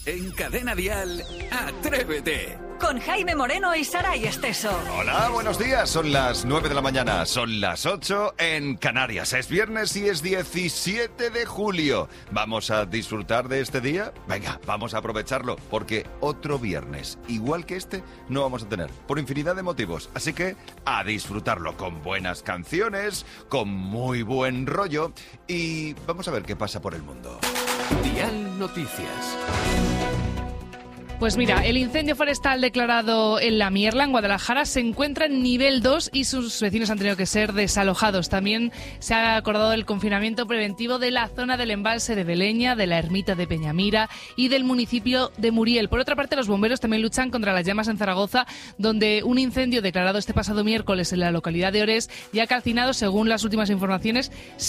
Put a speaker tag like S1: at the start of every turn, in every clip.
S1: En Cadena Dial, Atrévete.
S2: Con Jaime Moreno y Saray Esteso.
S3: Hola, buenos días. Son las 9 de la mañana, son las 8 en Canarias. Es viernes y es 17 de julio. ¿Vamos a disfrutar de este día? Venga, vamos a aprovecharlo, porque otro viernes, igual que este, no vamos a tener, por infinidad de motivos. Así que a disfrutarlo con buenas canciones, con muy buen rollo y vamos a ver qué pasa por el mundo.
S1: Dial Noticias.
S4: Pues mira, el incendio forestal declarado en La Mierla, en Guadalajara, se encuentra en nivel 2 y sus vecinos han tenido que ser desalojados. También se ha acordado el confinamiento preventivo de la zona del embalse de Beleña, de la ermita de Peñamira y del municipio de Muriel. Por otra parte, los bomberos también luchan contra las llamas en Zaragoza, donde un incendio declarado este pasado miércoles en la localidad de Orés ya ha calcinado, según las últimas informaciones,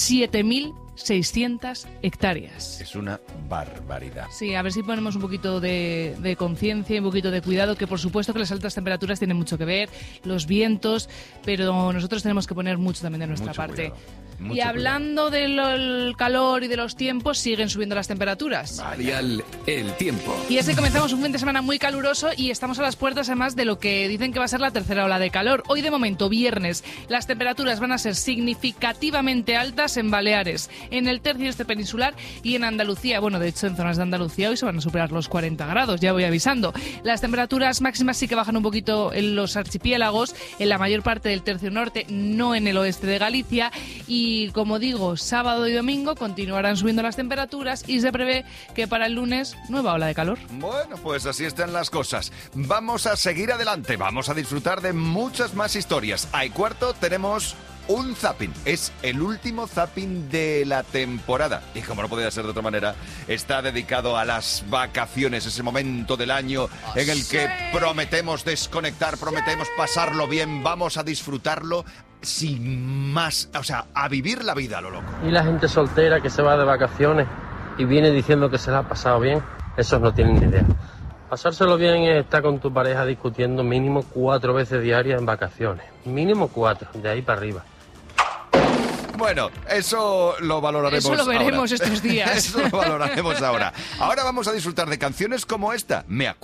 S4: 7.600 hectáreas.
S3: Es una barbaridad.
S4: Sí, a ver si ponemos un poquito de conciencia y un poquito de cuidado, que por supuesto que las altas temperaturas tienen mucho que ver, los vientos, pero nosotros tenemos que poner mucho también de nuestra parte. Y hablando del calor y de los tiempos, siguen subiendo las temperaturas.
S1: Dial, el tiempo.
S4: Y es que comenzamos un fin de semana muy caluroso y estamos a las puertas además de lo que dicen que va a ser la tercera ola de calor. Hoy de momento, viernes, las temperaturas van a ser significativamente altas en Baleares, en el tercio este peninsular y en Andalucía. Bueno, de hecho en zonas de Andalucía hoy se van a superar los 40 grados, ya voy avisando. Las temperaturas máximas sí que bajan un poquito en los archipiélagos, en la mayor parte del tercio norte, no en el oeste de Galicia. Y como digo, sábado y domingo continuarán subiendo las temperaturas y se prevé que para el lunes nueva ola de calor.
S3: Bueno, pues así están las cosas. Vamos a seguir adelante, vamos a disfrutar de muchas más historias. A y cuarto tenemos un zapping. Es el último zapping de la temporada. Y como no podía ser de otra manera, está dedicado a las vacaciones, ese momento del año en el que prometemos desconectar, prometemos pasarlo bien, vamos a disfrutarlo sin más, o sea, a vivir la vida a lo loco.
S5: Y la gente soltera que se va de vacaciones y viene diciendo que se la ha pasado bien, esos no tienen ni idea. Pasárselo bien es estar con tu pareja discutiendo mínimo 4 veces diarias en vacaciones. Mínimo 4, de ahí para arriba.
S3: Bueno, eso lo valoraremos ahora.
S4: Eso lo veremos estos días.
S3: Eso lo valoraremos ahora. Ahora vamos a disfrutar de canciones como esta. Me acuerdo.